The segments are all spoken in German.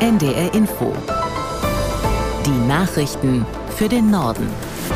NDR Info. Die Nachrichten für den Norden.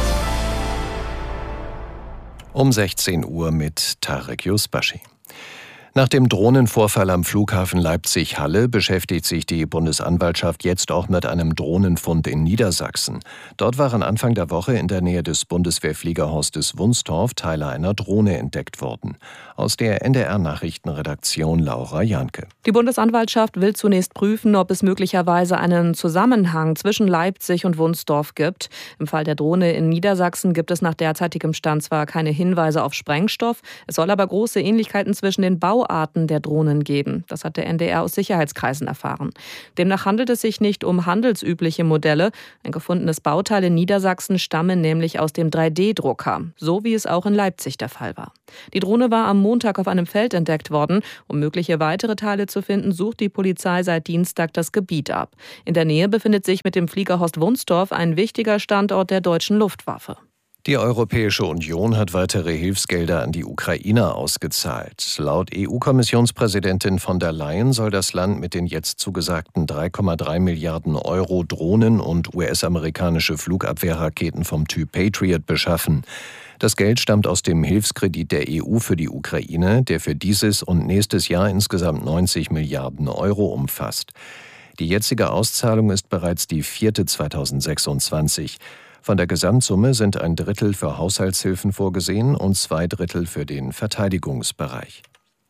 Um 16 Uhr mit Tarek Yusbashi. Nach dem Drohnenvorfall am Flughafen Leipzig-Halle beschäftigt sich die Bundesanwaltschaft jetzt auch mit einem Drohnenfund in Niedersachsen. Dort waren Anfang der Woche in der Nähe des Bundeswehrfliegerhostes Wunstorf Teile einer Drohne entdeckt worden. Aus der NDR-Nachrichtenredaktion Laura Janke. Die Bundesanwaltschaft will zunächst prüfen, ob es möglicherweise einen Zusammenhang zwischen Leipzig und Wunstorf gibt. Im Fall der Drohne in Niedersachsen gibt es nach derzeitigem Stand zwar keine Hinweise auf Sprengstoff, es soll aber große Ähnlichkeiten zwischen den Bauarten der Drohnen geben. Das hat der NDR aus Sicherheitskreisen erfahren. Demnach handelt es sich nicht um handelsübliche Modelle. Ein gefundenes Bauteil in Niedersachsen stamme nämlich aus dem 3D-Drucker, so wie es auch in Leipzig der Fall war. Die Drohne war am Montag auf einem Feld entdeckt worden. Um mögliche weitere Teile zu finden, sucht die Polizei seit Dienstag das Gebiet ab. In der Nähe befindet sich mit dem Fliegerhorst Wunstorf ein wichtiger Standort der deutschen Luftwaffe. Die Europäische Union hat weitere Hilfsgelder an die Ukraine ausgezahlt. Laut EU-Kommissionspräsidentin von der Leyen soll das Land mit den jetzt zugesagten 3,3 Milliarden Euro Drohnen und US-amerikanische Flugabwehrraketen vom Typ Patriot beschaffen. Das Geld stammt aus dem Hilfskredit der EU für die Ukraine, der für dieses und nächstes Jahr insgesamt 90 Milliarden Euro umfasst. Die jetzige Auszahlung ist bereits die 4. 2026. Von der Gesamtsumme sind 1/3 für Haushaltshilfen vorgesehen und 2/3 für den Verteidigungsbereich.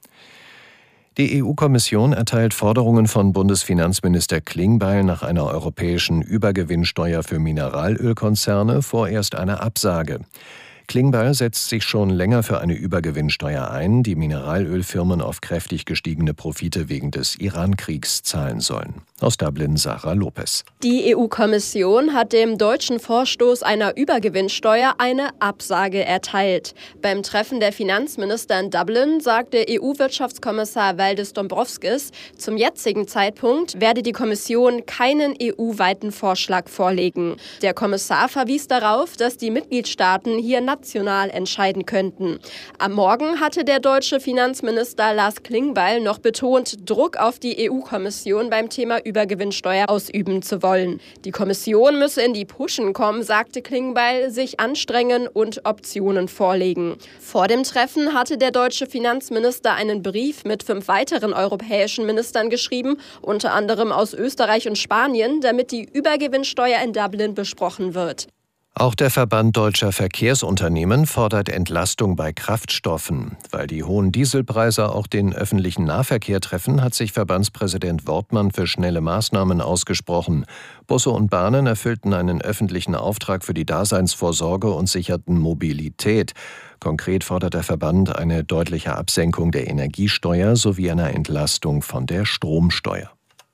Die EU-Kommission erteilt Forderungen von Bundesfinanzminister Klingbeil nach einer europäischen Übergewinnsteuer für Mineralölkonzerne vorerst eine Absage. Klingbeil setzt sich schon länger für eine Übergewinnsteuer ein, die Mineralölfirmen auf kräftig gestiegene Profite wegen des Iran-Kriegs zahlen sollen. Aus Dublin Sarah Lopez. Die EU-Kommission hat dem deutschen Vorstoß einer Übergewinnsteuer eine Absage erteilt. Beim Treffen der Finanzminister in Dublin sagte EU-Wirtschaftskommissar Valdis Dombrovskis, zum jetzigen Zeitpunkt werde die Kommission keinen EU-weiten Vorschlag vorlegen. Der Kommissar verwies darauf, dass die Mitgliedstaaten hier national entscheiden könnten. Am Morgen hatte der deutsche Finanzminister Lars Klingbeil noch betont, Druck auf die EU-Kommission beim Thema Übergewinnsteuer ausüben zu wollen. Die Kommission müsse in die Puschen kommen, sagte Klingbeil, sich anstrengen und Optionen vorlegen. Vor dem Treffen hatte der deutsche Finanzminister einen Brief mit 5 weiteren europäischen Ministern geschrieben, unter anderem aus Österreich und Spanien, damit die Übergewinnsteuer in Dublin besprochen wird. Auch der Verband Deutscher Verkehrsunternehmen fordert Entlastung bei Kraftstoffen. Weil die hohen Dieselpreise auch den öffentlichen Nahverkehr treffen, hat sich Verbandspräsident Wortmann für schnelle Maßnahmen ausgesprochen. Busse und Bahnen erfüllten einen öffentlichen Auftrag für die Daseinsvorsorge und sicherten Mobilität. Konkret fordert der Verband eine deutliche Absenkung der Energiesteuer sowie eine Entlastung von der Stromsteuer.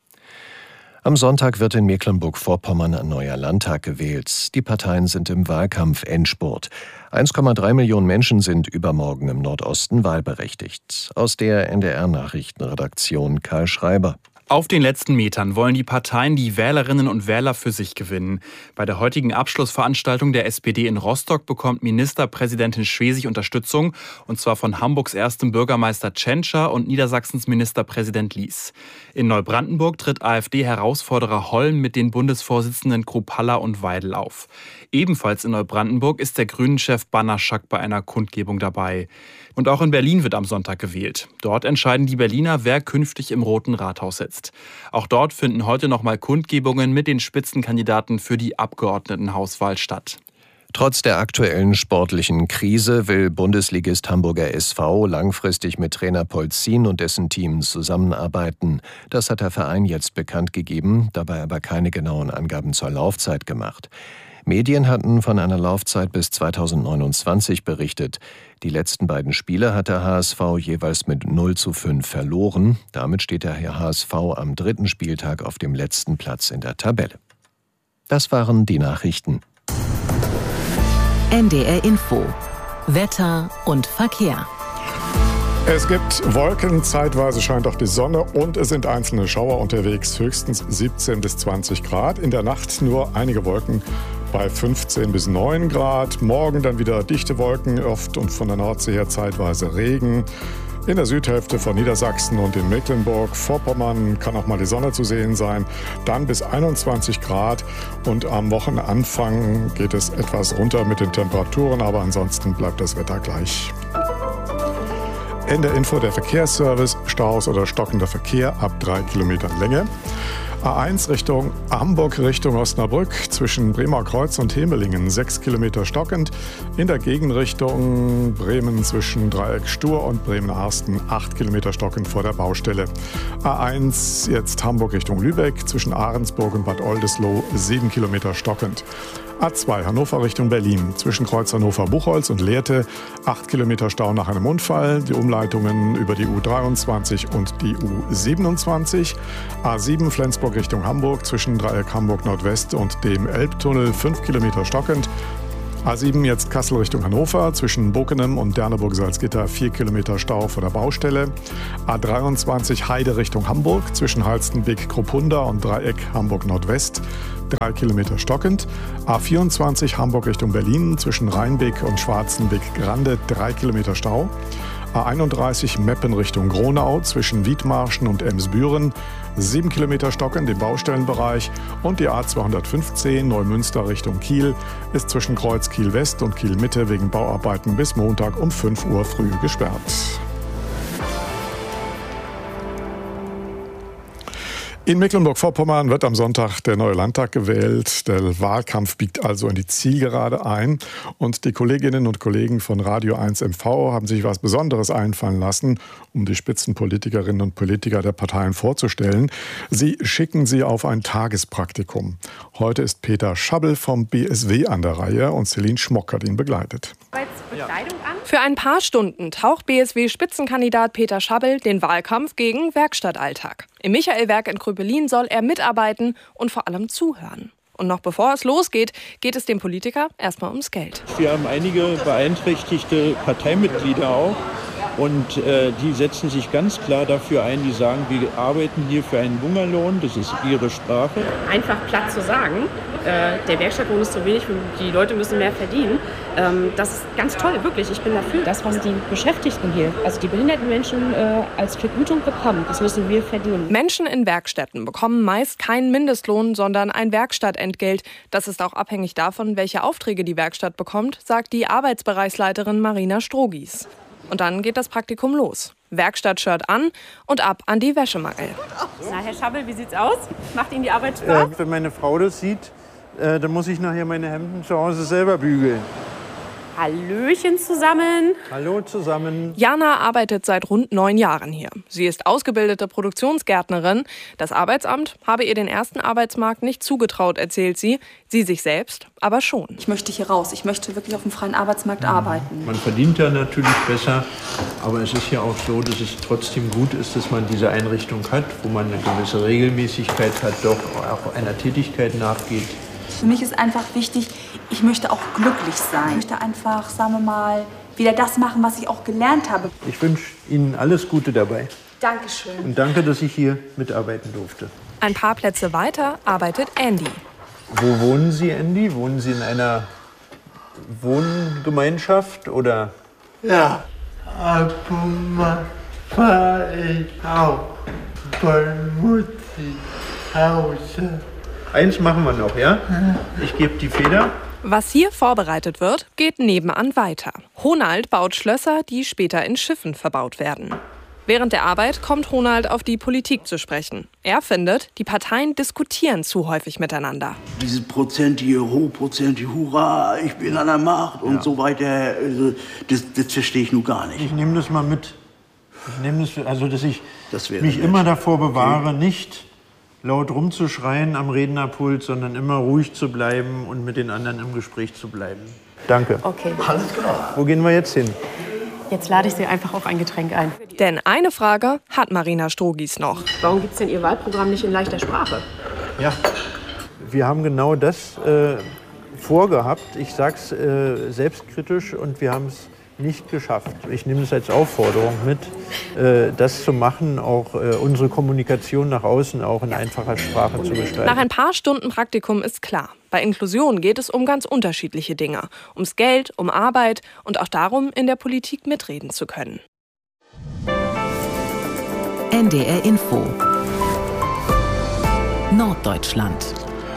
Am Sonntag wird in Mecklenburg-Vorpommern ein neuer Landtag gewählt. Die Parteien sind im Wahlkampf-Endspurt. 1,3 Millionen Menschen sind übermorgen im Nordosten wahlberechtigt. Aus der NDR-Nachrichtenredaktion Karl Schreiber. Auf den letzten Metern wollen die Parteien die Wählerinnen und Wähler für sich gewinnen. Bei der heutigen Abschlussveranstaltung der SPD in Rostock bekommt Ministerpräsidentin Schwesig Unterstützung, und zwar von Hamburgs erstem Bürgermeister Tschentscher und Niedersachsens Ministerpräsident Lies. In Neubrandenburg tritt AfD-Herausforderer Holm mit den Bundesvorsitzenden Kruppalla und Weidel auf. Ebenfalls in Neubrandenburg ist der Grünen-Chef Banaschak bei einer Kundgebung dabei. Und auch in Berlin wird am Sonntag gewählt. Dort entscheiden die Berliner, wer künftig im Roten Rathaus sitzt. Auch dort finden heute nochmal Kundgebungen mit den Spitzenkandidaten für die Abgeordnetenhauswahl statt. Trotz der aktuellen sportlichen Krise will Bundesligist Hamburger SV langfristig mit Trainer Polzin und dessen Team zusammenarbeiten. Das hat der Verein jetzt bekannt gegeben, dabei aber keine genauen Angaben zur Laufzeit gemacht. Medien hatten von einer Laufzeit bis 2029 berichtet. Die letzten beiden Spiele hat der HSV jeweils mit 0:5 verloren. Damit steht der HSV am 3. Spieltag auf dem letzten Platz in der Tabelle. Das waren die Nachrichten. NDR Info. Wetter und Verkehr. Es gibt Wolken, zeitweise scheint auch die Sonne und es sind einzelne Schauer unterwegs, höchstens 17 bis 20 Grad. In der Nacht nur einige Wolken bei 15 bis 9 Grad. Morgen dann wieder dichte Wolken, oft und von der Nordsee her zeitweise Regen. In der Südhälfte von Niedersachsen und in Mecklenburg-Vorpommern kann auch mal die Sonne zu sehen sein. Dann bis 21 Grad und am Wochenanfang geht es etwas runter mit den Temperaturen, aber ansonsten bleibt das Wetter gleich. In der Info der Verkehrsservice, Staus oder stockender Verkehr ab 3 Kilometern Länge. A1 Richtung Hamburg, Richtung Osnabrück, zwischen Bremer Kreuz und Hemelingen 6 Kilometer stockend. In der Gegenrichtung Bremen zwischen Dreieck Stur und Bremen-Arsten 8 Kilometer stockend vor der Baustelle. A1 jetzt Hamburg Richtung Lübeck, zwischen Ahrensburg und Bad Oldesloe 7 Kilometer stockend. A2 Hannover Richtung Berlin, zwischen Kreuz Hannover-Buchholz und Lehrte 8 Kilometer Stau nach einem Unfall. Die Umleitungen über die U23 und die U27. A7 Flensburg Richtung Hamburg, zwischen Dreieck Hamburg Nordwest und dem Elbtunnel 5 Kilometer stockend. A7 jetzt Kassel Richtung Hannover, zwischen Bockenem und Derneburg-Salzgitter 4 Kilometer Stau vor der Baustelle. A23 Heide Richtung Hamburg, zwischen Halstenbeck-Kruppunda und Dreieck Hamburg Nordwest 3 Kilometer stockend. A24 Hamburg Richtung Berlin, zwischen Rheinbeck und Schwarzenbeck-Grande 3 Kilometer Stau. A31 Meppen Richtung Gronau, zwischen Wiedmarschen und Emsbüren 7 Kilometer stockend im Baustellenbereich. Und die A215 Neumünster Richtung Kiel ist zwischen Kreuz Kiel West und Kiel Mitte wegen Bauarbeiten bis Montag um 5 Uhr früh gesperrt. In Mecklenburg-Vorpommern wird am Sonntag der neue Landtag gewählt. Der Wahlkampf biegt also in die Zielgerade ein. Und die Kolleginnen und Kollegen von Radio 1 MV haben sich was Besonderes einfallen lassen, um die Spitzenpolitikerinnen und Politiker der Parteien vorzustellen. Sie schicken sie auf ein Tagespraktikum. Heute ist Peter Schabbel vom BSW an der Reihe und Celine Schmock hat ihn begleitet. Für ein paar Stunden taucht BSW-Spitzenkandidat Peter Schabbel den Wahlkampf gegen Werkstattalltag. Im Michaelwerk in Kröpelin soll er mitarbeiten und vor allem zuhören. Und noch bevor es losgeht, geht es dem Politiker erstmal ums Geld. Wir haben einige beeinträchtigte Parteimitglieder auch. Und die setzen sich ganz klar dafür ein, die sagen, wir arbeiten hier für einen Hungerlohn, das ist ihre Sprache. Einfach platt zu sagen, der Werkstattlohn ist zu wenig, die Leute müssen mehr verdienen, das ist ganz toll, wirklich, ich bin dafür. Das, was die Beschäftigten hier, also die behinderten Menschen als Vergütung bekommen, das müssen wir verdienen. Menschen in Werkstätten bekommen meist keinen Mindestlohn, sondern ein Werkstattentgelt. Das ist auch abhängig davon, welche Aufträge die Werkstatt bekommt, sagt die Arbeitsbereichsleiterin Marina Strogies. Und dann geht das Praktikum los. Werkstattshirt an und ab an die Wäschemangel. Na, Herr Schabbel, wie sieht's aus? Macht Ihnen die Arbeit Spaß? Wenn meine Frau das sieht, dann muss ich nachher meine Hemden zu Hause selber bügeln. Hallöchen zusammen. Hallo zusammen. Jana arbeitet seit rund 9 Jahren hier. Sie ist ausgebildete Produktionsgärtnerin. Das Arbeitsamt habe ihr den ersten Arbeitsmarkt nicht zugetraut, erzählt sie. Sie sich selbst aber schon. Ich möchte hier raus. Ich möchte wirklich auf dem freien Arbeitsmarkt arbeiten. Man verdient ja natürlich besser, aber es ist ja auch so, dass es trotzdem gut ist, dass man diese Einrichtung hat, wo man eine gewisse Regelmäßigkeit hat, doch auch einer Tätigkeit nachgeht. Für mich ist einfach wichtig, ich möchte auch glücklich sein. Ich möchte einfach, sagen wir mal, wieder das machen, was ich auch gelernt habe. Ich wünsche Ihnen alles Gute dabei. Dankeschön. Und danke, dass ich hier mitarbeiten durfte. Ein paar Plätze weiter arbeitet Andy. Wo wohnen Sie, Andy? Wohnen Sie in einer Wohngemeinschaft oder? Ja, ab und mal fahre ich auch bei Mutti Hause. Eins machen wir noch, ja? Ich gebe die Feder. Was hier vorbereitet wird, geht nebenan weiter. Honald baut Schlösser, die später in Schiffen verbaut werden. Während der Arbeit kommt Honald auf die Politik zu sprechen. Er findet, die Parteien diskutieren zu häufig miteinander. Diese prozentige, hochprozentige, hurra, ich bin an der Macht und so weiter, also, das verstehe ich nun gar nicht. Ich nehme das mal mit. Ich nehme das, also dass ich mich immer davor bewahre, nicht laut rumzuschreien am Rednerpult, sondern immer ruhig zu bleiben und mit den anderen im Gespräch zu bleiben. Danke. Okay. Alles klar. Wo gehen wir jetzt hin? Jetzt lade ich Sie einfach auf ein Getränk ein. Denn eine Frage hat Marina Strogies noch. Warum gibt es denn Ihr Wahlprogramm nicht in leichter Sprache? Ja, wir haben genau das vorgehabt. Ich sage es selbstkritisch und wir haben es nicht geschafft. Ich nehme es als Aufforderung mit, das zu machen, auch unsere Kommunikation nach außen auch in einfacher Sprache zu gestalten. Nach ein paar Stunden Praktikum ist klar, bei Inklusion geht es um ganz unterschiedliche Dinge. Ums Geld, um Arbeit und auch darum, in der Politik mitreden zu können. NDR Info. Norddeutschland.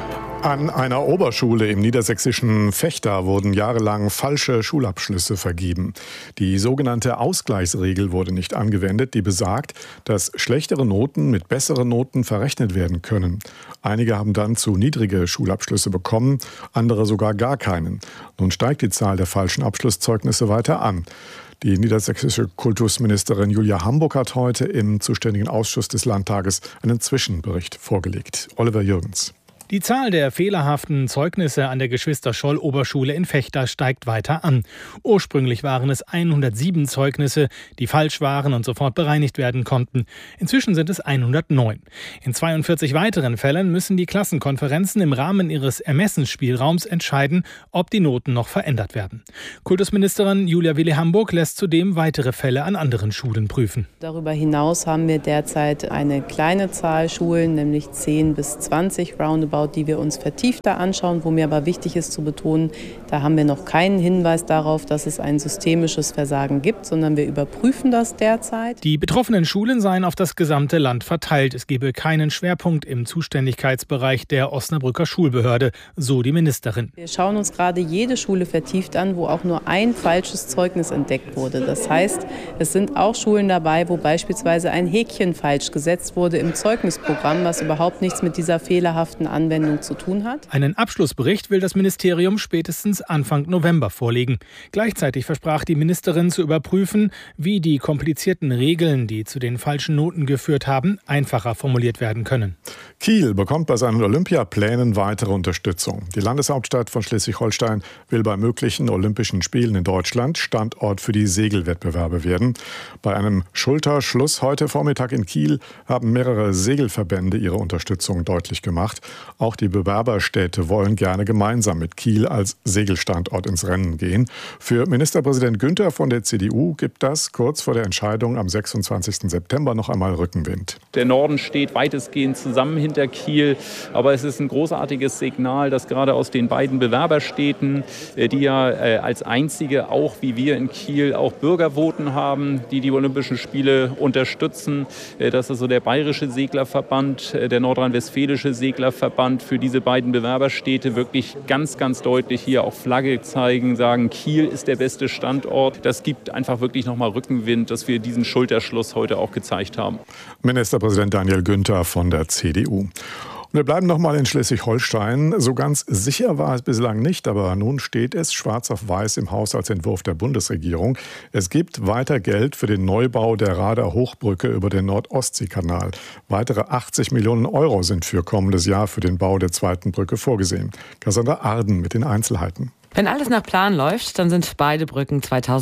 An einer Oberschule im niedersächsischen Vechta wurden jahrelang falsche Schulabschlüsse vergeben. Die sogenannte Ausgleichsregel wurde nicht angewendet, die besagt, dass schlechtere Noten mit besseren Noten verrechnet werden können. Einige haben dann zu niedrige Schulabschlüsse bekommen, andere sogar gar keinen. Nun steigt die Zahl der falschen Abschlusszeugnisse weiter an. Die niedersächsische Kultusministerin Julia Hamburg hat heute im zuständigen Ausschuss des Landtages einen Zwischenbericht vorgelegt. Oliver Jürgens. Die Zahl der fehlerhaften Zeugnisse an der Geschwister-Scholl-Oberschule in Vechta steigt weiter an. Ursprünglich waren es 107 Zeugnisse, die falsch waren und sofort bereinigt werden konnten. Inzwischen sind es 109. In 42 weiteren Fällen müssen die Klassenkonferenzen im Rahmen ihres Ermessensspielraums entscheiden, ob die Noten noch verändert werden. Kultusministerin Julia Hamburg lässt zudem weitere Fälle an anderen Schulen prüfen. Darüber hinaus haben wir derzeit eine kleine Zahl Schulen, nämlich 10 bis 20 roundabout, die wir uns vertiefter anschauen, wo mir aber wichtig ist zu betonen, da haben wir noch keinen Hinweis darauf, dass es ein systemisches Versagen gibt, sondern wir überprüfen das derzeit. Die betroffenen Schulen seien auf das gesamte Land verteilt. Es gebe keinen Schwerpunkt im Zuständigkeitsbereich der Osnabrücker Schulbehörde, so die Ministerin. Wir schauen uns gerade jede Schule vertieft an, wo auch nur ein falsches Zeugnis entdeckt wurde. Das heißt, es sind auch Schulen dabei, wo beispielsweise ein Häkchen falsch gesetzt wurde im Zeugnisprogramm, was überhaupt nichts mit dieser fehlerhaften Anwendung zu tun hat. Einen Abschlussbericht will das Ministerium spätestens Anfang November vorlegen. Gleichzeitig versprach die Ministerin zu überprüfen, wie die komplizierten Regeln, die zu den falschen Noten geführt haben, einfacher formuliert werden können. Kiel bekommt bei seinen Olympiaplänen weitere Unterstützung. Die Landeshauptstadt von Schleswig-Holstein will bei möglichen Olympischen Spielen in Deutschland Standort für die Segelwettbewerbe werden. Bei einem Schulterschluss heute Vormittag in Kiel haben mehrere Segelverbände ihre Unterstützung deutlich gemacht. Auch die Bewerberstädte wollen gerne gemeinsam mit Kiel als Segelstandort ins Rennen gehen. Für Ministerpräsident Günther von der CDU gibt das kurz vor der Entscheidung am 26. September noch einmal Rückenwind. Der Norden steht weitestgehend zusammen hinter Kiel, aber es ist ein großartiges Signal, dass gerade aus den beiden Bewerberstädten, die ja als einzige auch wie wir in Kiel auch Bürgervoten haben, die die Olympischen Spiele unterstützen, dass also der Bayerische Seglerverband, der Nordrhein-Westfälische Seglerverband für diese beiden Bewerberstädte wirklich ganz, ganz deutlich hier auch Flagge zeigen, sagen, Kiel ist der beste Standort. Das gibt einfach wirklich nochmal Rückenwind, dass wir diesen Schulterschluss heute auch gezeigt haben. Ministerpräsident Daniel Günther von der CDU. Und wir bleiben noch mal in Schleswig-Holstein. So ganz sicher war es bislang nicht, aber nun steht es schwarz auf weiß im Haushaltsentwurf der Bundesregierung. Es gibt weiter Geld für den Neubau der Rader Hochbrücke über den Nord-Ostsee-Kanal. Weitere 80 Millionen Euro sind für kommendes Jahr für den Bau der zweiten Brücke vorgesehen. Cassandra Arden mit den Einzelheiten. Wenn alles nach Plan läuft, dann sind beide Brücken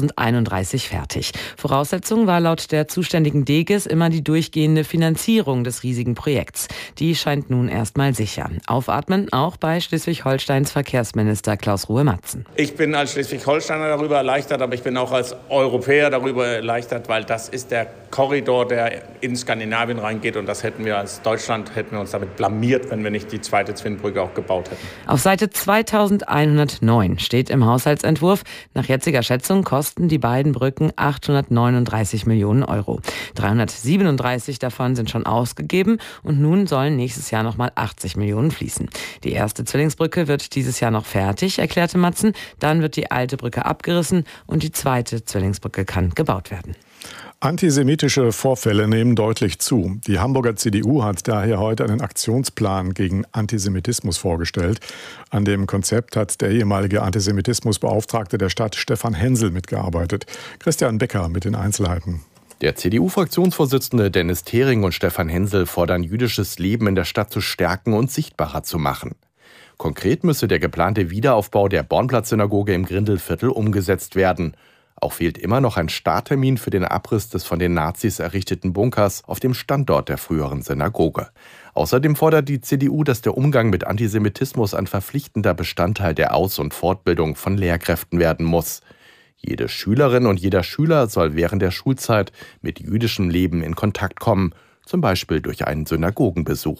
2031 fertig. Voraussetzung war laut der zuständigen DGES immer die durchgehende Finanzierung des riesigen Projekts. Die scheint nun erstmal sicher. Aufatmen auch bei Schleswig-Holsteins Verkehrsminister Klaus Ruhe-Matzen. Ich bin als Schleswig-Holsteiner darüber erleichtert, aber ich bin auch als Europäer darüber erleichtert, weil das ist der Korridor, der in Skandinavien reingeht. Und das hätten wir als Deutschland, uns damit blamiert, wenn wir nicht die zweite Zwingbrücke auch gebaut hätten. Auf Seite 2109 steht im Haushaltsentwurf, nach jetziger Schätzung kosten die beiden Brücken 839 Millionen Euro. 337 davon sind schon ausgegeben und nun sollen nächstes Jahr nochmal 80 Millionen fließen. Die erste Zwillingsbrücke wird dieses Jahr noch fertig, erklärte Matzen. Dann wird die alte Brücke abgerissen und die zweite Zwillingsbrücke kann gebaut werden. Antisemitische Vorfälle nehmen deutlich zu. Die Hamburger CDU hat daher heute einen Aktionsplan gegen Antisemitismus vorgestellt. An dem Konzept hat der ehemalige Antisemitismusbeauftragte der Stadt Stefan Hensel mitgearbeitet. Christian Becker mit den Einzelheiten. Der CDU-Fraktionsvorsitzende Dennis Thering und Stefan Hensel fordern, jüdisches Leben in der Stadt zu stärken und sichtbarer zu machen. Konkret müsse der geplante Wiederaufbau der Bornplatz-Synagoge im Grindelviertel umgesetzt werden. Auch fehlt immer noch ein Starttermin für den Abriss des von den Nazis errichteten Bunkers auf dem Standort der früheren Synagoge. Außerdem fordert die CDU, dass der Umgang mit Antisemitismus ein verpflichtender Bestandteil der Aus- und Fortbildung von Lehrkräften werden muss. Jede Schülerin und jeder Schüler soll während der Schulzeit mit jüdischem Leben in Kontakt kommen, zum Beispiel durch einen Synagogenbesuch.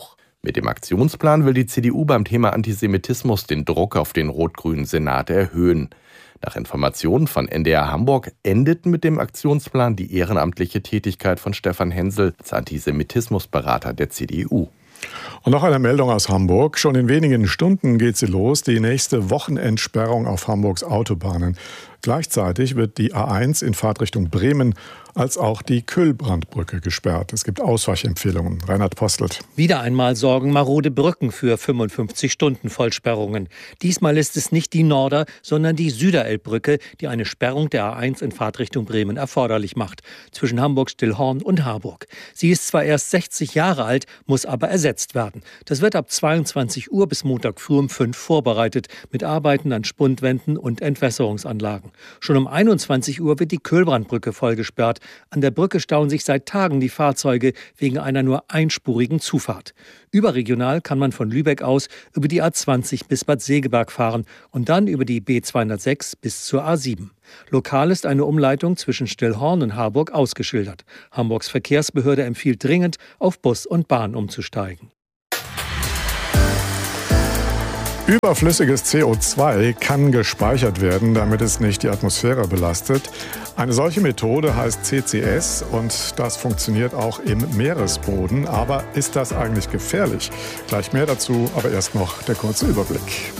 Mit dem Aktionsplan will die CDU beim Thema Antisemitismus den Druck auf den rot-grünen Senat erhöhen. Nach Informationen von NDR Hamburg endet mit dem Aktionsplan die ehrenamtliche Tätigkeit von Stefan Hensel als Antisemitismusberater der CDU. Und noch eine Meldung aus Hamburg. Schon in wenigen Stunden geht sie los, die nächste Wochenendsperrung auf Hamburgs Autobahnen. Gleichzeitig wird die A1 in Fahrtrichtung Bremen als auch die Kühlbrandbrücke gesperrt. Es gibt Ausweichempfehlungen. Reinhard Postelt. Wieder einmal sorgen marode Brücken für 55-Stunden-Vollsperrungen. Diesmal ist es nicht die Norder-, sondern die Süderelbbrücke, die eine Sperrung der A1 in Fahrtrichtung Bremen erforderlich macht, zwischen Hamburg-Stillhorn und Harburg. Sie ist zwar erst 60 Jahre alt, muss aber ersetzt werden. Das wird ab 22 Uhr bis Montag früh um 5 vorbereitet, mit Arbeiten an Spundwänden und Entwässerungsanlagen. Schon um 21 Uhr wird die Kühlbrandbrücke vollgesperrt. An der Brücke stauen sich seit Tagen die Fahrzeuge wegen einer nur einspurigen Zufahrt. Überregional kann man von Lübeck aus über die A20 bis Bad Segeberg fahren und dann über die B206 bis zur A7. Lokal ist eine Umleitung zwischen Stillhorn und Harburg ausgeschildert. Hamburgs Verkehrsbehörde empfiehlt dringend, auf Bus und Bahn umzusteigen. Überflüssiges CO2 kann gespeichert werden, damit es nicht die Atmosphäre belastet. Eine solche Methode heißt CCS und das funktioniert auch im Meeresboden. Aber ist das eigentlich gefährlich? Gleich mehr dazu, aber erst noch der kurze Überblick.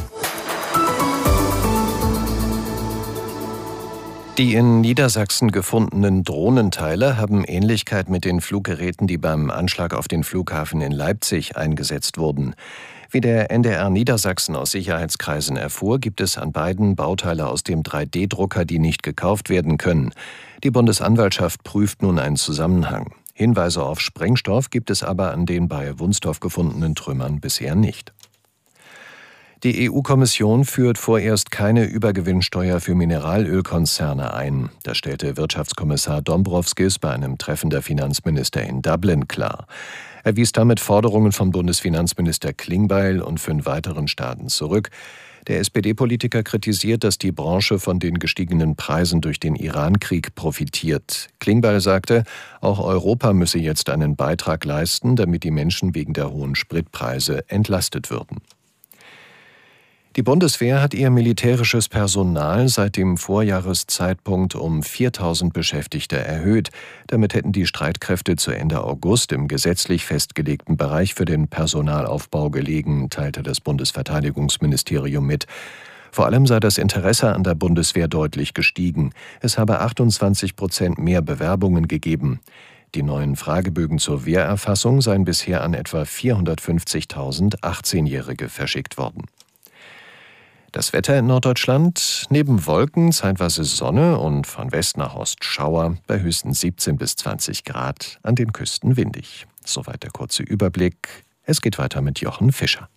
Die in Niedersachsen gefundenen Drohnenteile haben Ähnlichkeit mit den Fluggeräten, die beim Anschlag auf den Flughafen in Leipzig eingesetzt wurden. Wie der NDR Niedersachsen aus Sicherheitskreisen erfuhr, gibt es an beiden Bauteile aus dem 3D-Drucker, die nicht gekauft werden können. Die Bundesanwaltschaft prüft nun einen Zusammenhang. Hinweise auf Sprengstoff gibt es aber an den bei Wunstorf gefundenen Trümmern bisher nicht. Die EU-Kommission führt vorerst keine Übergewinnsteuer für Mineralölkonzerne ein. Das stellte Wirtschaftskommissar Dombrovskis bei einem Treffen der Finanzminister in Dublin klar. Er wies damit Forderungen von Bundesfinanzminister Klingbeil und 5 weiteren Staaten zurück. Der SPD-Politiker kritisiert, dass die Branche von den gestiegenen Preisen durch den Iran-Krieg profitiert. Klingbeil sagte, auch Europa müsse jetzt einen Beitrag leisten, damit die Menschen wegen der hohen Spritpreise entlastet würden. Die Bundeswehr hat ihr militärisches Personal seit dem Vorjahreszeitpunkt um 4.000 Beschäftigte erhöht. Damit hätten die Streitkräfte zu Ende August im gesetzlich festgelegten Bereich für den Personalaufbau gelegen, teilte das Bundesverteidigungsministerium mit. Vor allem sei das Interesse an der Bundeswehr deutlich gestiegen. Es habe 28% mehr Bewerbungen gegeben. Die neuen Fragebögen zur Wehrerfassung seien bisher an etwa 450.000 18-Jährige verschickt worden. Das Wetter in Norddeutschland: neben Wolken zeitweise Sonne und von West nach Ost Schauer, bei höchstens 17 bis 20 Grad, an den Küsten windig. Soweit der kurze Überblick. Es geht weiter mit Jochen Fischer.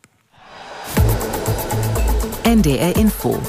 NDR Info.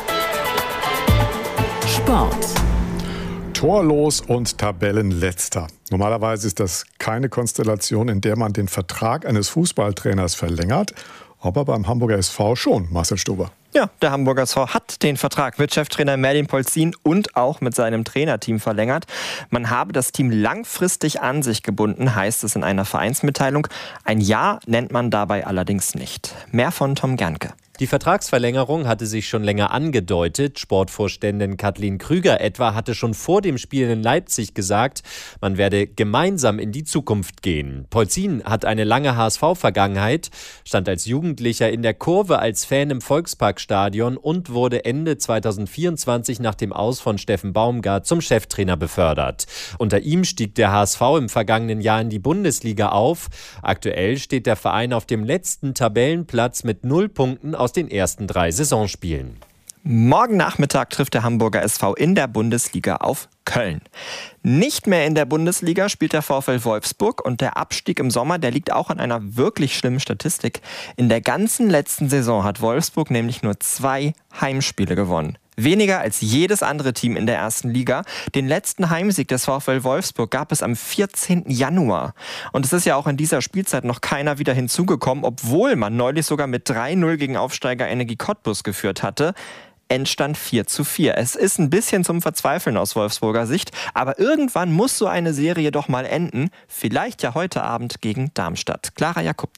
Sport. Torlos und Tabellenletzter. Normalerweise ist das keine Konstellation, in der man den Vertrag eines Fußballtrainers verlängert. Aber beim Hamburger SV schon, Marcel Stuber. Ja, der Hamburger SV hat den Vertrag mit Cheftrainer Merlin Polzin und auch mit seinem Trainerteam verlängert. Man habe das Team langfristig an sich gebunden, heißt es in einer Vereinsmitteilung. Ein Jahr nennt man dabei allerdings nicht. Mehr von Tom Gernke. Die Vertragsverlängerung hatte sich schon länger angedeutet. Sportvorständin Kathleen Krüger etwa hatte schon vor dem Spiel in Leipzig gesagt, man werde gemeinsam in die Zukunft gehen. Polzin hat eine lange HSV-Vergangenheit, stand als Jugendlicher in der Kurve als Fan im Volksparkstadion und wurde Ende 2024 nach dem Aus von Steffen Baumgart zum Cheftrainer befördert. Unter ihm stieg der HSV im vergangenen Jahr in die Bundesliga auf. Aktuell steht der Verein auf dem letzten Tabellenplatz mit 0 Punkten aus den ersten 3 Saisonspielen. Morgen Nachmittag trifft der Hamburger SV in der Bundesliga auf Köln. Nicht mehr in der Bundesliga spielt der VfL Wolfsburg und der Abstieg im Sommer, der liegt auch an einer wirklich schlimmen Statistik. In der ganzen letzten Saison hat Wolfsburg nämlich nur 2 Heimspiele gewonnen. Weniger als jedes andere Team in der ersten Liga. Den letzten Heimsieg des VfL Wolfsburg gab es am 14. Januar. Und es ist ja auch in dieser Spielzeit noch keiner wieder hinzugekommen, obwohl man neulich sogar mit 3-0 gegen Aufsteiger Energie Cottbus geführt hatte. Endstand 4:4. Es ist ein bisschen zum Verzweifeln aus Wolfsburger Sicht, aber irgendwann muss so eine Serie doch mal enden. Vielleicht ja heute Abend gegen Darmstadt. Clara Jakubczyk.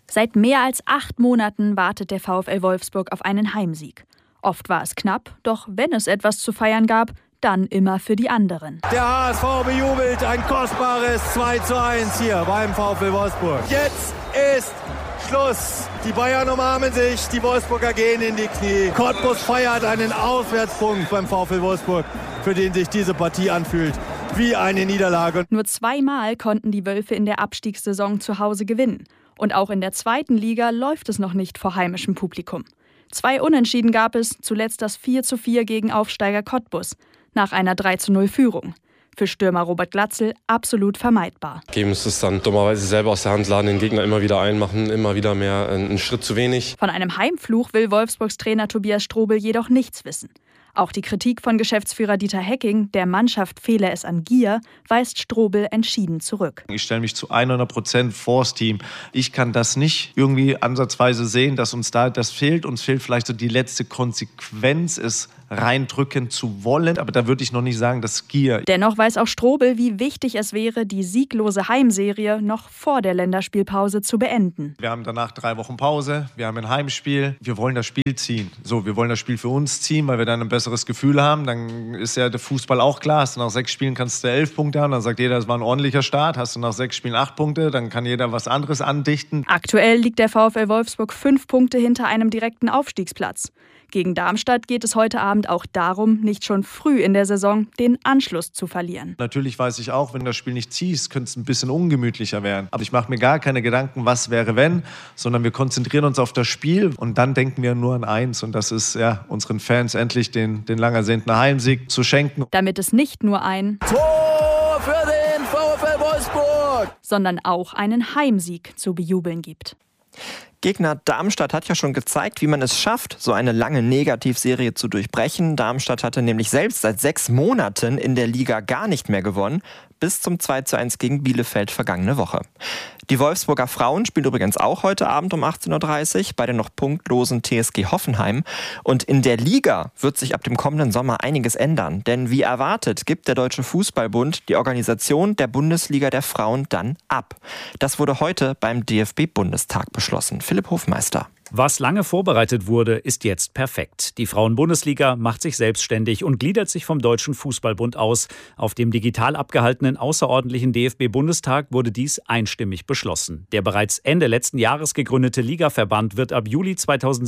Seit mehr als 8 Monaten wartet der VfL Wolfsburg auf einen Heimsieg. Oft war es knapp, doch wenn es etwas zu feiern gab, dann immer für die anderen. Der HSV bejubelt ein kostbares 2:1 hier beim VfL Wolfsburg. Jetzt ist Schluss. Die Bayern umarmen sich, die Wolfsburger gehen in die Knie. Cottbus feiert einen Auswärtspunkt beim VfL Wolfsburg, für den sich diese Partie anfühlt wie eine Niederlage. Nur 2-mal konnten die Wölfe in der Abstiegssaison zu Hause gewinnen. Und auch in der 2. Liga läuft es noch nicht vor heimischem Publikum. 2 Unentschieden gab es, zuletzt das 4:4 gegen Aufsteiger Cottbus, nach einer 3:0 Führung. Für Stürmer Robert Glatzel absolut vermeidbar. Geben uns das dann dummerweise selber aus der Hand, laden den Gegner immer wieder ein, machen immer wieder mehr einen Schritt zu wenig. Von einem Heimfluch will Wolfsburgs Trainer Tobias Strobel jedoch nichts wissen. Auch die Kritik von Geschäftsführer Dieter Hecking, der Mannschaft fehle es an Gier, weist Strobel entschieden zurück. Ich stelle mich zu 100% vors Team. Ich kann das nicht irgendwie ansatzweise sehen, dass uns da das fehlt. Uns fehlt vielleicht so die letzte Konsequenz, es reindrücken zu wollen. Aber da würde ich noch nicht sagen, dass Gier. Dennoch weiß auch Strobel, wie wichtig es wäre, die sieglose Heimserie noch vor der Länderspielpause zu beenden. Wir haben danach 3 Wochen Pause, wir haben ein Heimspiel. Wir wollen das Spiel ziehen. Wir wollen das Spiel für uns ziehen, weil wir dann ein besseres Gefühl haben. Dann ist ja der Fußball auch klar. Hast du nach 6 Spielen kannst du 11 Punkte haben. Dann sagt jeder, es war ein ordentlicher Start. Hast du nach 6 Spielen 8 Punkte, dann kann jeder was anderes andichten. Aktuell liegt der VfL Wolfsburg 5 Punkte hinter einem direkten Aufstiegsplatz. Gegen Darmstadt geht es heute Abend auch darum, nicht schon früh in der Saison den Anschluss zu verlieren. Natürlich weiß ich auch, wenn du das Spiel nicht ziehst, könnte es ein bisschen ungemütlicher werden. Aber ich mache mir gar keine Gedanken, was wäre wenn, sondern wir konzentrieren uns auf das Spiel und dann denken wir nur an eins. Und das ist unseren Fans endlich den lang ersehnten Heimsieg zu schenken. Damit es nicht nur ein Tor für den VfL Wolfsburg, sondern auch einen Heimsieg zu bejubeln gibt. Gegner Darmstadt hat ja schon gezeigt, wie man es schafft, so eine lange Negativserie zu durchbrechen. Darmstadt hatte nämlich selbst seit 6 Monaten in der Liga gar nicht mehr gewonnen, bis zum 2:1 gegen Bielefeld vergangene Woche. Die Wolfsburger Frauen spielen übrigens auch heute Abend um 18:30 Uhr bei der noch punktlosen TSG Hoffenheim. Und in der Liga wird sich ab dem kommenden Sommer einiges ändern. Denn wie erwartet, gibt der Deutsche Fußballbund die Organisation der Bundesliga der Frauen dann ab. Das wurde heute beim DFB-Bundestag beschlossen. Philipp Hofmeister. Was lange vorbereitet wurde, ist jetzt perfekt. Die Frauen-Bundesliga macht sich selbstständig und gliedert sich vom Deutschen Fußballbund aus. Auf dem digital abgehaltenen außerordentlichen DFB-Bundestag wurde dies einstimmig beschlossen. Der bereits Ende letzten Jahres gegründete Ligaverband wird ab Juli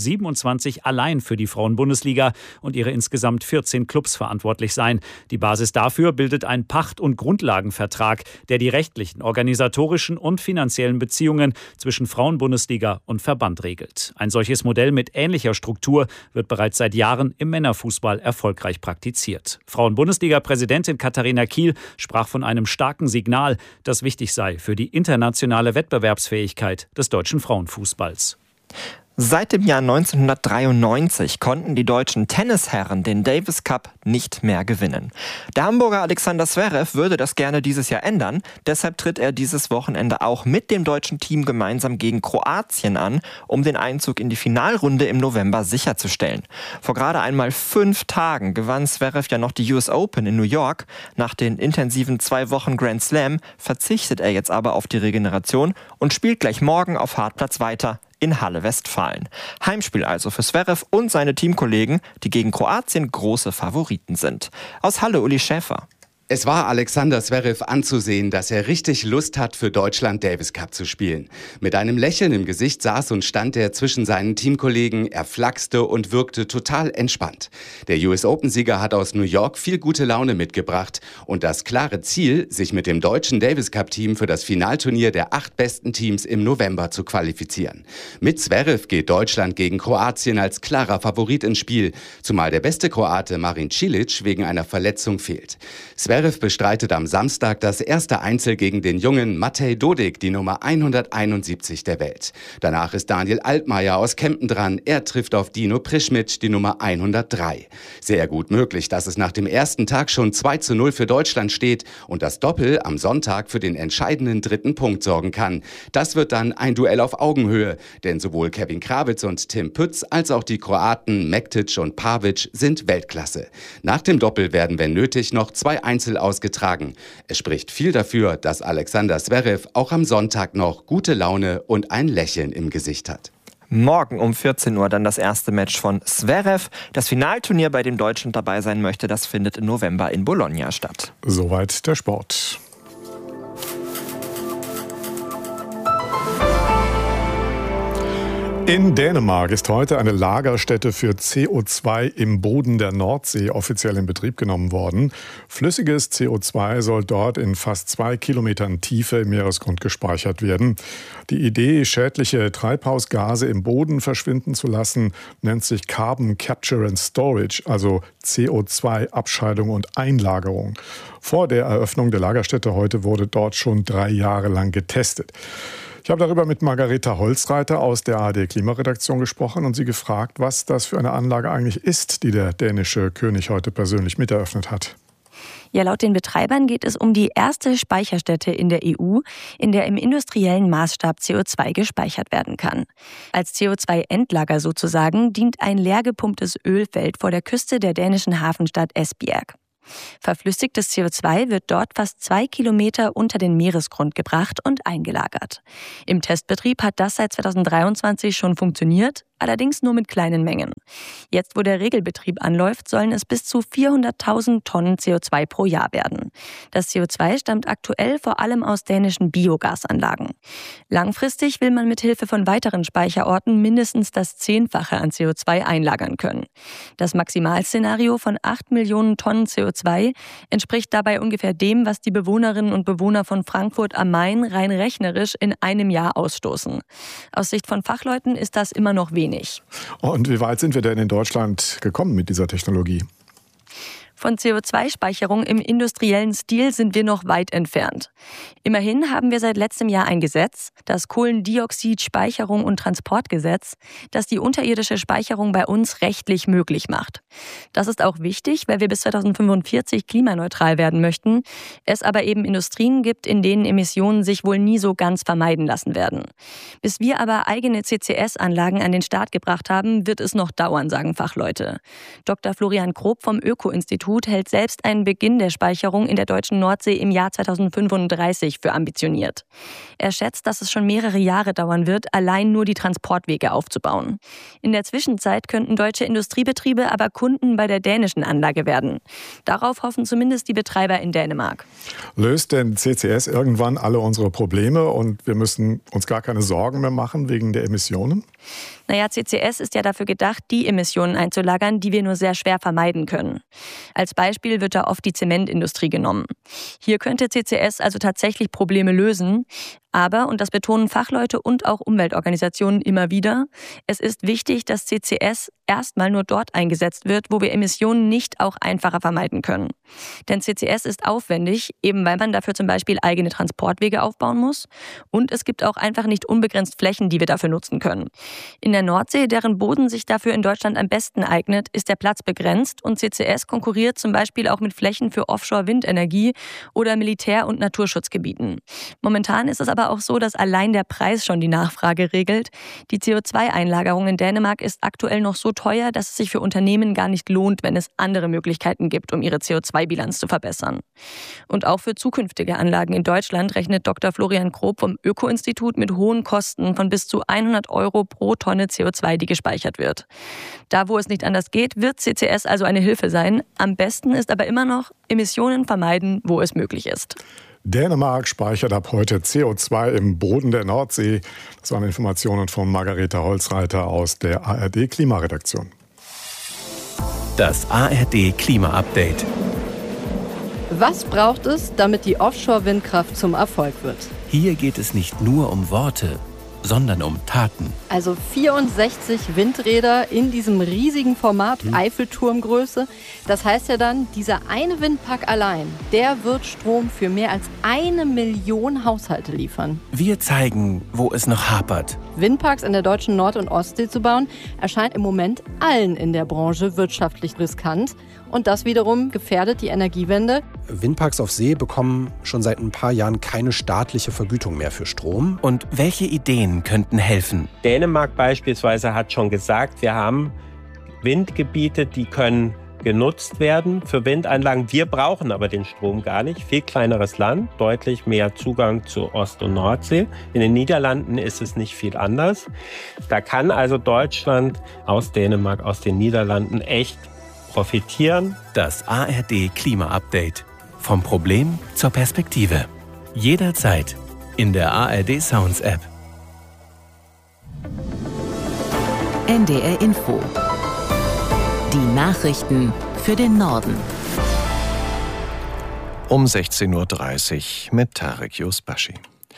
2027 allein für die Frauen-Bundesliga und ihre insgesamt 14 Clubs verantwortlich sein. Die Basis dafür bildet ein Pacht- und Grundlagenvertrag, der die rechtlichen, organisatorischen und finanziellen Beziehungen zwischen Frauen-Bundesliga und Verband regelt. Ein solches Modell mit ähnlicher Struktur wird bereits seit Jahren im Männerfußball erfolgreich praktiziert. Frauen-Bundesliga-Präsidentin Katharina Kiel sprach von einem starken Signal, das wichtig sei für die internationale Wettbewerbsfähigkeit des deutschen Frauenfußballs. Seit dem Jahr 1993 konnten die deutschen Tennisherren den Davis Cup nicht mehr gewinnen. Der Hamburger Alexander Zverev würde das gerne dieses Jahr ändern. Deshalb tritt er dieses Wochenende auch mit dem deutschen Team gemeinsam gegen Kroatien an, um den Einzug in die Finalrunde im November sicherzustellen. Vor gerade einmal 5 Tagen gewann Zverev ja noch die US Open in New York. Nach den intensiven 2 Wochen Grand Slam verzichtet er jetzt aber auf die Regeneration und spielt gleich morgen auf Hartplatz weiter in Halle Westfalen. Heimspiel also für Zverev und seine Teamkollegen, die gegen Kroatien große Favoriten sind. Aus Halle Uli Schäfer. Es war Alexander Zverev anzusehen, dass er richtig Lust hat, für Deutschland Davis Cup zu spielen. Mit einem Lächeln im Gesicht saß und stand er zwischen seinen Teamkollegen, er flachste und wirkte total entspannt. Der US Open-Sieger hat aus New York viel gute Laune mitgebracht und das klare Ziel, sich mit dem deutschen Davis Cup-Team für das Finalturnier der 8 besten Teams im November zu qualifizieren. Mit Zverev geht Deutschland gegen Kroatien als klarer Favorit ins Spiel, zumal der beste Kroate Marin Cilic wegen einer Verletzung fehlt. Zverev bestreitet am Samstag das erste Einzel gegen den jungen Matej Dodik, die Nummer 171 der Welt. Danach ist Daniel Altmaier aus Kempten dran. Er trifft auf Dino Prischmic, die Nummer 103. Sehr gut möglich, dass es nach dem ersten Tag schon 2:0 für Deutschland steht und das Doppel am Sonntag für den entscheidenden 3. Punkt sorgen kann. Das wird dann ein Duell auf Augenhöhe, denn sowohl Kevin Krawitz und Tim Pütz als auch die Kroaten Mektic und Pavic sind Weltklasse. Nach dem Doppel werden, wenn nötig, noch 2 Einzel Einzel ausgetragen. Es spricht viel dafür, dass Alexander Zverev auch am Sonntag noch gute Laune und ein Lächeln im Gesicht hat. Morgen um 14 Uhr dann das erste Match von Zverev. Das Finalturnier, bei dem Deutschland dabei sein möchte, das findet im November in Bologna statt. Soweit der Sport. In Dänemark ist heute eine Lagerstätte für CO2 im Boden der Nordsee offiziell in Betrieb genommen worden. Flüssiges CO2 soll dort in fast 2 Kilometern Tiefe im Meeresgrund gespeichert werden. Die Idee, schädliche Treibhausgase im Boden verschwinden zu lassen, nennt sich Carbon Capture and Storage, also CO2-Abscheidung und Einlagerung. Vor der Eröffnung der Lagerstätte heute wurde dort schon 3 Jahre lang getestet. Ich habe darüber mit Margareta Holzreiter aus der ARD-Klimaredaktion gesprochen und sie gefragt, was das für eine Anlage eigentlich ist, die der dänische König heute persönlich miteröffnet hat. Ja, laut den Betreibern geht es um die erste Speicherstätte in der EU, in der im industriellen Maßstab CO2 gespeichert werden kann. Als CO2-Endlager sozusagen dient ein leer gepumptes Ölfeld vor der Küste der dänischen Hafenstadt Esbjerg. Verflüssigtes CO2 wird dort fast 2 Kilometer unter den Meeresgrund gebracht und eingelagert. Im Testbetrieb hat das seit 2023 schon funktioniert, allerdings nur mit kleinen Mengen. Jetzt, wo der Regelbetrieb anläuft, sollen es bis zu 400.000 Tonnen CO2 pro Jahr werden. Das CO2 stammt aktuell vor allem aus dänischen Biogasanlagen. Langfristig will man mit Hilfe von weiteren Speicherorten mindestens das 10-fache an CO2 einlagern können. Das Maximalszenario von 8 Millionen Tonnen CO2 entspricht dabei ungefähr dem, was die Bewohnerinnen und Bewohner von Frankfurt am Main rein rechnerisch in einem Jahr ausstoßen. Aus Sicht von Fachleuten ist das immer noch wenig. Und wie weit sind wir denn in Deutschland gekommen mit dieser Technologie? Von CO2-Speicherung im industriellen Stil sind wir noch weit entfernt. Immerhin haben wir seit letztem Jahr ein Gesetz, das Kohlendioxid-Speicherung- und Transportgesetz, das die unterirdische Speicherung bei uns rechtlich möglich macht. Das ist auch wichtig, weil wir bis 2045 klimaneutral werden möchten, es aber eben Industrien gibt, in denen Emissionen sich wohl nie so ganz vermeiden lassen werden. Bis wir aber eigene CCS-Anlagen an den Start gebracht haben, wird es noch dauern, sagen Fachleute. Dr. Florian Grob vom Öko-Institut hält selbst einen Beginn der Speicherung in der deutschen Nordsee im Jahr 2035 für ambitioniert. Er schätzt, dass es schon mehrere Jahre dauern wird, allein nur die Transportwege aufzubauen. In der Zwischenzeit könnten deutsche Industriebetriebe aber Kunden bei der dänischen Anlage werden. Darauf hoffen zumindest die Betreiber in Dänemark. Löst denn CCS irgendwann alle unsere Probleme und wir müssen uns gar keine Sorgen mehr machen wegen der Emissionen? Naja, CCS ist ja dafür gedacht, die Emissionen einzulagern, die wir nur sehr schwer vermeiden können. Als Beispiel wird da oft die Zementindustrie genommen. Hier könnte CCS also tatsächlich Probleme lösen. Aber, und das betonen Fachleute und auch Umweltorganisationen immer wieder, es ist wichtig, dass CCS erstmal nur dort eingesetzt wird, wo wir Emissionen nicht auch einfacher vermeiden können. Denn CCS ist aufwendig, eben weil man dafür zum Beispiel eigene Transportwege aufbauen muss. Und es gibt auch einfach nicht unbegrenzt Flächen, die wir dafür nutzen können. In der Nordsee, deren Boden sich dafür in Deutschland am besten eignet, ist der Platz begrenzt und CCS konkurriert zum Beispiel auch mit Flächen für Offshore-Windenergie oder Militär- und Naturschutzgebieten. Momentan ist es aber auch so, dass allein der Preis schon die Nachfrage regelt. Die CO2-Einlagerung in Dänemark ist aktuell noch so teuer, dass es sich für Unternehmen gar nicht lohnt, wenn es andere Möglichkeiten gibt, um ihre CO2-Bilanz zu verbessern. Und auch für zukünftige Anlagen in Deutschland rechnet Dr. Florian Grob vom Öko-Institut mit hohen Kosten von bis zu 100 € pro Tonne CO2, die gespeichert wird. Da, wo es nicht anders geht, wird CCS also eine Hilfe sein. Am besten ist aber immer noch Emissionen vermeiden, wo es möglich ist. Dänemark speichert ab heute CO2 im Boden der Nordsee. Das waren Informationen von Margareta Holzreiter aus der ARD-Klimaredaktion. Das ARD-Klima-Update. Was braucht es, damit die Offshore-Windkraft zum Erfolg wird? Hier geht es nicht nur um Worte, sondern um Taten. Also 64 Windräder in diesem riesigen Format, Eiffelturmgröße. Das heißt ja dann, dieser eine Windpark allein, der wird Strom für mehr als 1 Million Haushalte liefern. Wir zeigen, wo es noch hapert. Windparks in der deutschen Nord- und Ostsee zu bauen, erscheint im Moment allen in der Branche wirtschaftlich riskant. Und das wiederum gefährdet die Energiewende. Windparks auf See bekommen schon seit ein paar Jahren keine staatliche Vergütung mehr für Strom. Und welche Ideen könnten helfen? Dänemark beispielsweise hat schon gesagt, wir haben Windgebiete, die können genutzt werden für Windanlagen. Wir brauchen aber den Strom gar nicht. Viel kleineres Land, deutlich mehr Zugang zu Ost- und Nordsee. In den Niederlanden ist es nicht viel anders. Da kann also Deutschland aus Dänemark, aus den Niederlanden echt profitieren. Das ARD Klima-Update. Vom Problem zur Perspektive. Jederzeit in der ARD Sounds App. NDR Info. Die Nachrichten für den Norden. Um 16.30 Uhr mit Tarek Yusbashi.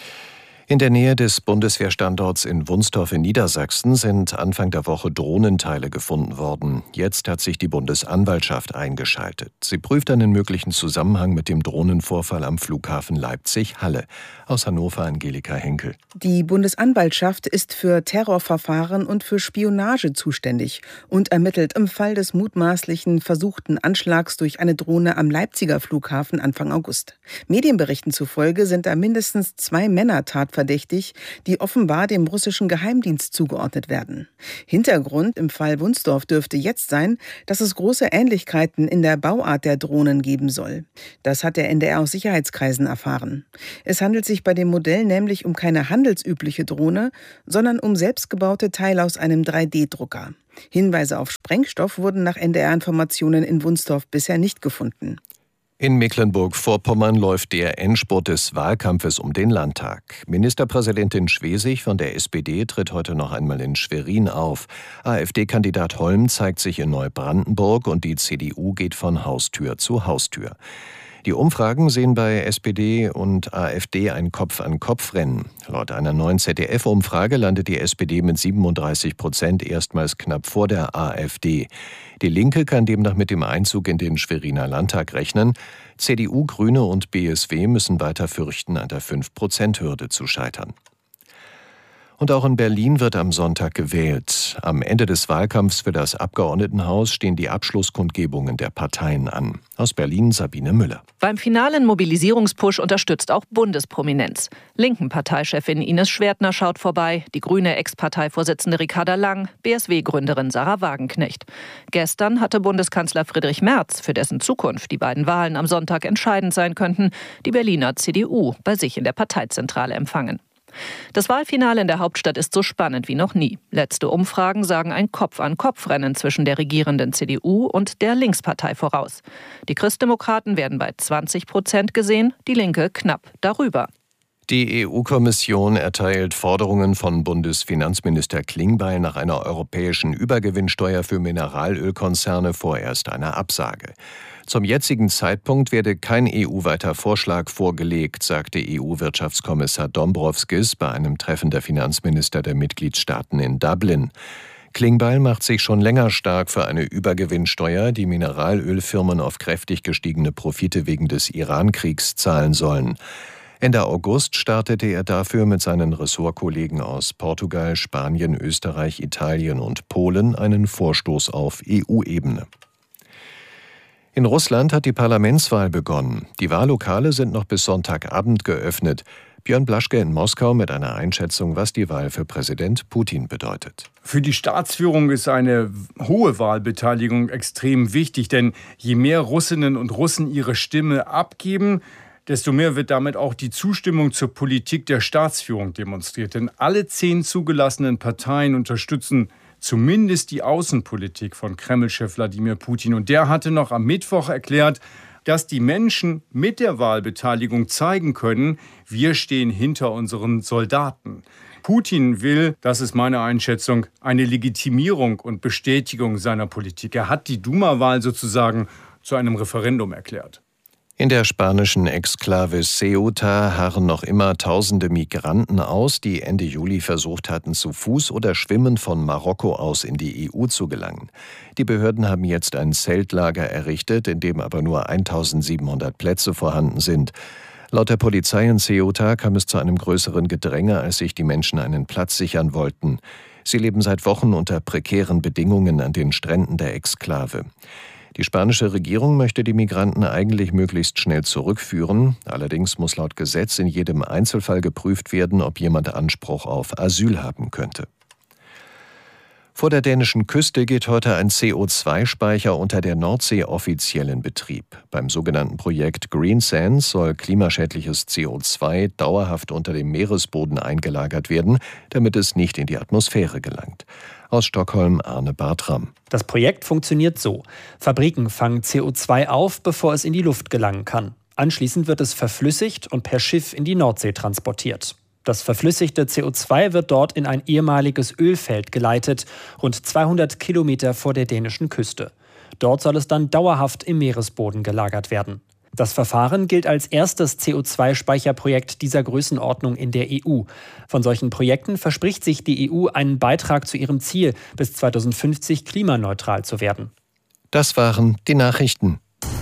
In der Nähe des Bundeswehrstandorts in Wunstorf in Niedersachsen sind Anfang der Woche Drohnenteile gefunden worden. Jetzt hat sich die Bundesanwaltschaft eingeschaltet. Sie prüft einen möglichen Zusammenhang mit dem Drohnenvorfall am Flughafen Leipzig-Halle. Aus Hannover Angelika Henkel. Die Bundesanwaltschaft ist für Terrorverfahren und für Spionage zuständig und ermittelt im Fall des mutmaßlichen versuchten Anschlags durch eine Drohne am Leipziger Flughafen Anfang August. Medienberichten zufolge sind da mindestens 2 Männer tatverdächtig, die offenbar dem russischen Geheimdienst zugeordnet werden. Hintergrund im Fall Wunstorf dürfte jetzt sein, dass es große Ähnlichkeiten in der Bauart der Drohnen geben soll. Das hat der NDR aus Sicherheitskreisen erfahren. Es handelt sich bei dem Modell nämlich um keine handelsübliche Drohne, sondern um selbstgebaute Teile aus einem 3D-Drucker. Hinweise auf Sprengstoff wurden nach NDR-Informationen in Wunstorf bisher nicht gefunden. In Mecklenburg-Vorpommern läuft der Endspurt des Wahlkampfes um den Landtag. Ministerpräsidentin Schwesig von der SPD tritt heute noch einmal in Schwerin auf. AfD-Kandidat Holm zeigt sich in Neubrandenburg und die CDU geht von Haustür zu Haustür. Die Umfragen sehen bei SPD und AfD ein Kopf-an-Kopf-Rennen. Laut einer neuen ZDF-Umfrage landet die SPD mit 37% erstmals knapp vor der AfD. Die Linke kann demnach mit dem Einzug in den Schweriner Landtag rechnen. CDU, Grüne und BSW müssen weiter fürchten, an der 5%-Hürde zu scheitern. Und auch in Berlin wird am Sonntag gewählt. Am Ende des Wahlkampfs für das Abgeordnetenhaus stehen die Abschlusskundgebungen der Parteien an. Aus Berlin Sabine Müller. Beim finalen Mobilisierungspush unterstützt auch Bundesprominenz. Linken-Parteichefin Ines Schwertner schaut vorbei, die grüne Ex-Parteivorsitzende Ricarda Lang, BSW-Gründerin Sarah Wagenknecht. Gestern hatte Bundeskanzler Friedrich Merz, für dessen Zukunft die beiden Wahlen am Sonntag entscheidend sein könnten, die Berliner CDU bei sich in der Parteizentrale empfangen. Das Wahlfinale in der Hauptstadt ist so spannend wie noch nie. Letzte Umfragen sagen ein Kopf-an-Kopf-Rennen zwischen der regierenden CDU und der Linkspartei voraus. Die Christdemokraten werden bei 20% gesehen, die Linke knapp darüber. Die EU-Kommission erteilt Forderungen von Bundesfinanzminister Klingbeil nach einer europäischen Übergewinnsteuer für Mineralölkonzerne vorerst eine Absage. Zum jetzigen Zeitpunkt werde kein EU-weiter Vorschlag vorgelegt, sagte EU-Wirtschaftskommissar Dombrovskis bei einem Treffen der Finanzminister der Mitgliedstaaten in Dublin. Klingbeil macht sich schon länger stark für eine Übergewinnsteuer, die Mineralölfirmen auf kräftig gestiegene Profite wegen des Iran-Kriegs zahlen sollen. Ende August startete er dafür mit seinen Ressortkollegen aus Portugal, Spanien, Österreich, Italien und Polen einen Vorstoß auf EU-Ebene. In Russland hat die Parlamentswahl begonnen. Die Wahllokale sind noch bis Sonntagabend geöffnet. Björn Blaschke in Moskau mit einer Einschätzung, was die Wahl für Präsident Putin bedeutet. Für die Staatsführung ist eine hohe Wahlbeteiligung extrem wichtig, denn je mehr Russinnen und Russen ihre Stimme abgeben, desto mehr wird damit auch die Zustimmung zur Politik der Staatsführung demonstriert. Denn alle 10 zugelassenen Parteien unterstützen zumindest die Außenpolitik von Kreml-Chef Wladimir Putin. Und der hatte noch am Mittwoch erklärt, dass die Menschen mit der Wahlbeteiligung zeigen können, wir stehen hinter unseren Soldaten. Putin will, das ist meine Einschätzung, eine Legitimierung und Bestätigung seiner Politik. Er hat die Duma-Wahl sozusagen zu einem Referendum erklärt. In der spanischen Exklave Ceuta harren noch immer tausende Migranten aus, die Ende Juli versucht hatten, zu Fuß oder schwimmend von Marokko aus in die EU zu gelangen. Die Behörden haben jetzt ein Zeltlager errichtet, in dem aber nur 1700 Plätze vorhanden sind. Laut der Polizei in Ceuta kam es zu einem größeren Gedränge, als sich die Menschen einen Platz sichern wollten. Sie leben seit Wochen unter prekären Bedingungen an den Stränden der Exklave. Die spanische Regierung möchte die Migranten eigentlich möglichst schnell zurückführen. Allerdings muss laut Gesetz in jedem Einzelfall geprüft werden, ob jemand Anspruch auf Asyl haben könnte. Vor der dänischen Küste geht heute ein CO2-Speicher unter der Nordsee offiziell in Betrieb. Beim sogenannten Projekt Green Sands soll klimaschädliches CO2 dauerhaft unter dem Meeresboden eingelagert werden, damit es nicht in die Atmosphäre gelangt. Aus Stockholm Arne Bartram. Das Projekt funktioniert so. Fabriken fangen CO2 auf, bevor es in die Luft gelangen kann. Anschließend wird es verflüssigt und per Schiff in die Nordsee transportiert. Das verflüssigte CO2 wird dort in ein ehemaliges Ölfeld geleitet, rund 200 Kilometer vor der dänischen Küste. Dort soll es dann dauerhaft im Meeresboden gelagert werden. Das Verfahren gilt als erstes CO2-Speicherprojekt dieser Größenordnung in der EU. Von solchen Projekten verspricht sich die EU einen Beitrag zu ihrem Ziel, bis 2050 klimaneutral zu werden. Das waren die Nachrichten.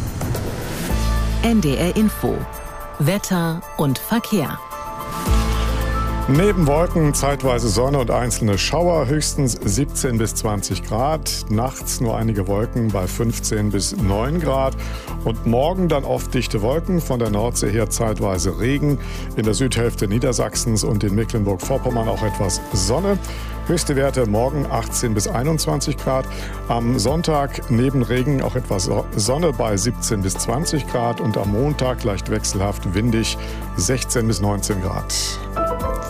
NDR Info. Wetter und Verkehr. Neben Wolken zeitweise Sonne und einzelne Schauer, höchstens 17 bis 20 Grad. Nachts nur einige Wolken bei 15 bis 9 Grad. Und morgen dann oft dichte Wolken, von der Nordsee her zeitweise Regen. In der Südhälfte Niedersachsens und in Mecklenburg-Vorpommern auch etwas Sonne. Höchste Werte morgen 18 bis 21 Grad. Am Sonntag neben Regen auch etwas Sonne bei 17 bis 20 Grad. Und am Montag leicht wechselhaft windig 16 bis 19 Grad.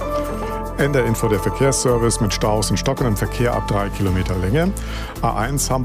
NDR Info, der Verkehrsservice mit Staus und stockendem Verkehr ab 3 Kilometer Länge. A1 Hamburg